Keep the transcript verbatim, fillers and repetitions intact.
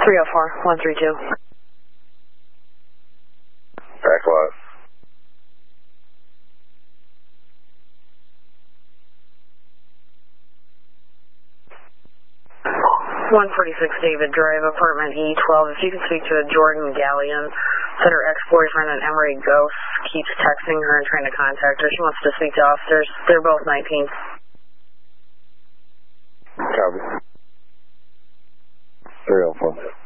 three oh four, one three two. Back lot. one forty-six David Drive, apartment E twelve. If you can speak to a Jordan Gallion, said her ex-boyfriend and Emery Ghost keeps texting her and trying to contact her. She wants to speak to officers. They're both nineteen. Copy. three oh four.